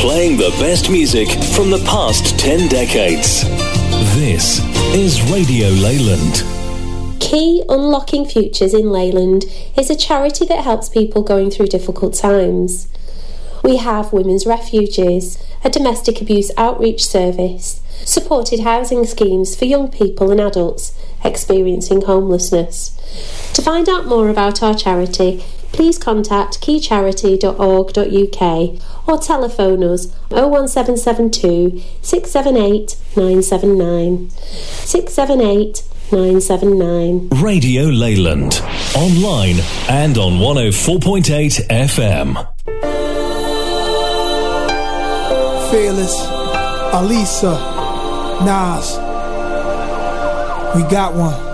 playing the best music from the past 10 decades. This is Radio Leyland. Key Unlocking Futures in Leyland is a charity that helps people going through difficult times. We have women's refuges, a domestic abuse outreach service, supported housing schemes for young people and adults experiencing homelessness. To find out more about our charity, please contact keycharity.org.uk or telephone us 01772 678 979. 678 979. Radio Leyland. Online and on 104.8 FM. Fearless, Alisa, Nas. We got one.